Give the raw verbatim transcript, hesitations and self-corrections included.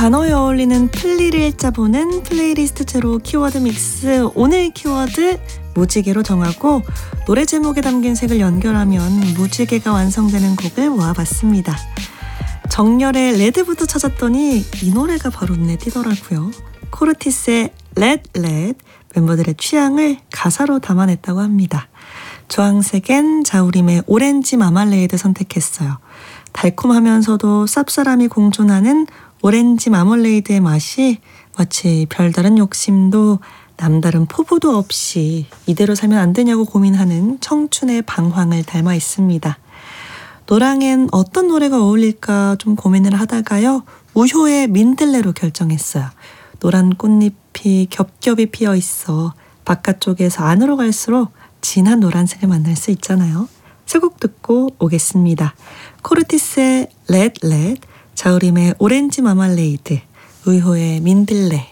단어에 어울리는 플리를 짜보는 플레이리스트 제로 키워드 믹스. 오늘 키워드 무지개로 정하고 노래 제목에 담긴 색을 연결하면 무지개가 완성되는 곡을 모아봤습니다. 정열의 레드부터 찾았더니 이 노래가 바로 눈에 띄더라고요. 코르티스의 Red Red, 멤버들의 취향을 가사로 담아냈다고 합니다. 주황색엔 자우림의 오렌지 마말레이드 선택했어요. 달콤하면서도 쌉싸람이 공존하는 오렌지 마멀레이드의 맛이 마치 별다른 욕심도 남다른 포부도 없이 이대로 살면 안 되냐고 고민하는 청춘의 방황을 닮아 있습니다. 노랑엔 어떤 노래가 어울릴까 좀 고민을 하다가요. 우효의 민들레로 결정했어요. 노란 꽃잎이 겹겹이 피어 있어 바깥쪽에서 안으로 갈수록 진한 노란색을 만날 수 있잖아요. 세 곡 듣고 오겠습니다. 코르티스의 Red Red, 자우림의 오렌지 마말레이드, 우효의 민들레.